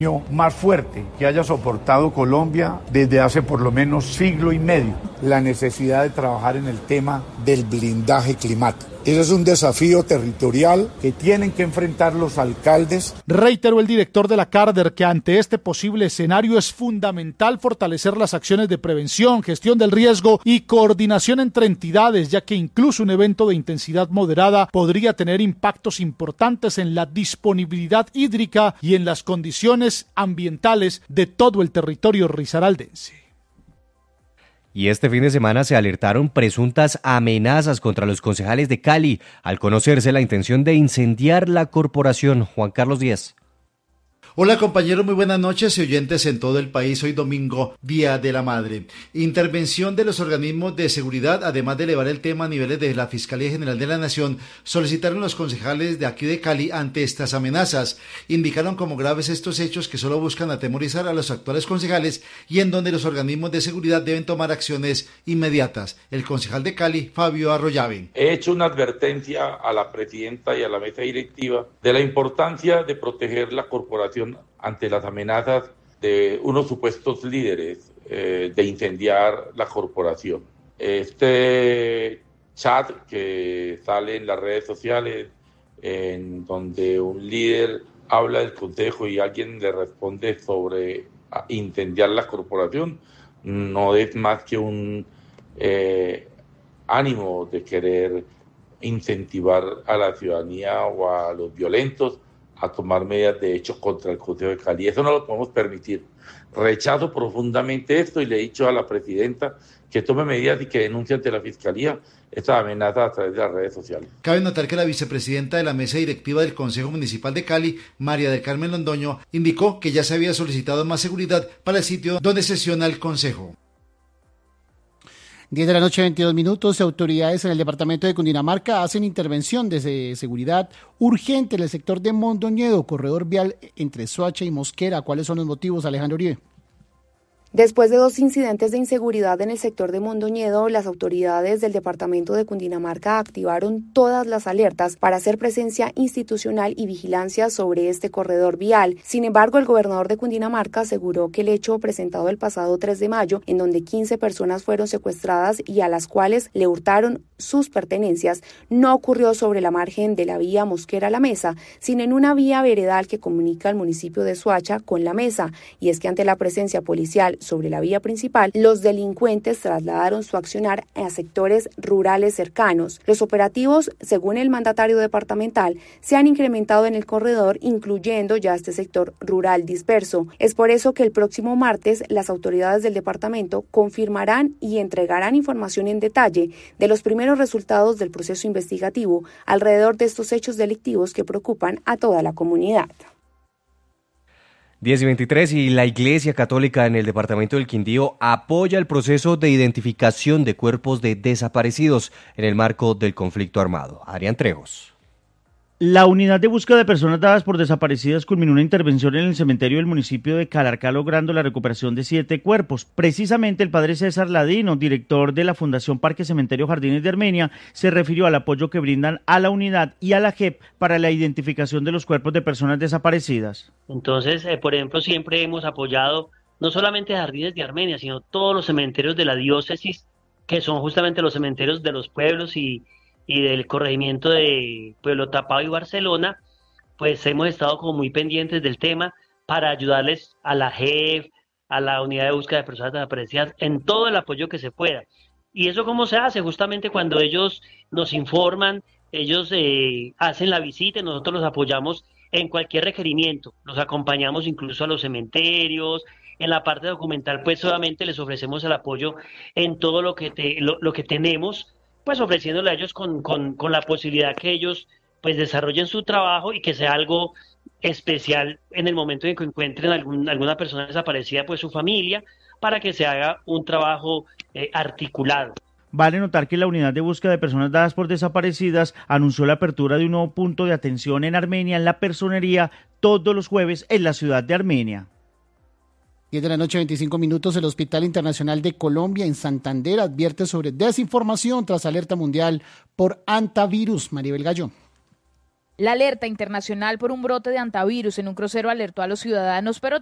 más fuerte que haya soportado Colombia desde hace por lo menos siglo y medio. La necesidad de trabajar en el tema del blindaje climático. Ese es un desafío territorial que tienen que enfrentar los alcaldes. Reiteró el director de la Carder que ante este posible escenario es fundamental fortalecer las acciones de prevención, gestión del riesgo y coordinación entre entidades, ya que incluso un evento de intensidad moderada podría tener impactos importantes en la disponibilidad hídrica y en las condiciones ambientales de todo el territorio risaraldense. Y este fin de semana se alertaron presuntas amenazas contra los concejales de Cali al conocerse la intención de incendiar la corporación. Juan Carlos Díaz. Hola compañeros, muy buenas noches y oyentes en todo el país. Hoy domingo, Día de la Madre. Intervención de los organismos de seguridad, además de elevar el tema a niveles de la Fiscalía General de la Nación, solicitaron los concejales de aquí de Cali ante estas amenazas. Indicaron como graves estos hechos que solo buscan atemorizar a los actuales concejales y en donde los organismos de seguridad deben tomar acciones inmediatas. El concejal de Cali, Fabio Arroyave. He hecho una advertencia a la presidenta y a la mesa directiva de la importancia de proteger la corporación ante las amenazas de unos supuestos líderes de incendiar la corporación. Este chat que sale en las redes sociales, en donde un líder habla del consejo y alguien le responde sobre incendiar la corporación, no es más que un ánimo de querer incentivar a la ciudadanía o a los violentos a tomar medidas de hecho contra el Consejo de Cali. Eso no lo podemos permitir. Rechazo profundamente esto y le he dicho a la presidenta que tome medidas y que denuncie ante la Fiscalía estas amenazas a través de las redes sociales. Cabe notar que la vicepresidenta de la mesa directiva del Consejo Municipal de Cali, María del Carmen Londoño, indicó que ya se había solicitado más seguridad para el sitio donde sesiona el Consejo. 10 de la noche, 22 minutos. Autoridades en el departamento de Cundinamarca hacen intervención de seguridad urgente en el sector de Mondoñedo, corredor vial entre Soacha y Mosquera. ¿Cuáles son los motivos, Alejandro Uribe? Después de 2 incidentes de inseguridad en el sector de Mondoñedo, las autoridades del departamento de Cundinamarca activaron todas las alertas para hacer presencia institucional y vigilancia sobre este corredor vial. Sin embargo, el gobernador de Cundinamarca aseguró que el hecho presentado el pasado 3 de mayo, en donde 15 personas fueron secuestradas y a las cuales le hurtaron sus pertenencias, no ocurrió sobre la margen de la vía Mosquera-La Mesa, sino en una vía veredal que comunica al municipio de Soacha con La Mesa. Y es que ante la presencia policial sobre la vía principal, los delincuentes trasladaron su accionar a sectores rurales cercanos. Los operativos, según el mandatario departamental, se han incrementado en el corredor, incluyendo ya este sector rural disperso. Es por eso que el próximo martes las autoridades del departamento confirmarán y entregarán información en detalle de los primeros resultados del proceso investigativo alrededor de estos hechos delictivos que preocupan a toda la comunidad. 10:23 y la Iglesia Católica en el departamento del Quindío apoya el proceso de identificación de cuerpos de desaparecidos en el marco del conflicto armado. Adrián Trejos. La unidad de búsqueda de personas dadas por desaparecidas culminó una intervención en el cementerio del municipio de Calarcá, logrando la recuperación de 7 cuerpos. Precisamente el padre César Ladino, director de la Fundación Parque Cementerio Jardines de Armenia, se refirió al apoyo que brindan a la unidad y a la JEP para la identificación de los cuerpos de personas desaparecidas. Entonces, por ejemplo, siempre hemos apoyado no solamente Jardines de Armenia, sino todos los cementerios de la diócesis, que son justamente los cementerios de los pueblos y del corregimiento de Pueblo Tapao y Barcelona. Pues hemos estado como muy pendientes del tema para ayudarles a la JEF, a la unidad de búsqueda de personas desaparecidas, en todo el apoyo que se pueda. ¿Y eso cómo se hace? Justamente cuando ellos nos informan, ellos hacen la visita y nosotros los apoyamos en cualquier requerimiento. Los acompañamos incluso a los cementerios. En la parte documental, pues solamente les ofrecemos el apoyo en todo lo que tenemos, pues ofreciéndole a ellos con la posibilidad que ellos pues desarrollen su trabajo y que sea algo especial en el momento en que encuentren alguna persona desaparecida, pues su familia, para que se haga un trabajo articulado. Vale notar que la unidad de búsqueda de personas dadas por desaparecidas anunció la apertura de un nuevo punto de atención en Armenia, en la Personería, todos los jueves en la ciudad de Armenia. 10 de la noche, 25 minutos. El Hospital Internacional de Colombia en Santander advierte sobre desinformación tras alerta mundial por hantavirus. Maribel Gallo. La alerta internacional por un brote de hantavirus en un crucero alertó a los ciudadanos, pero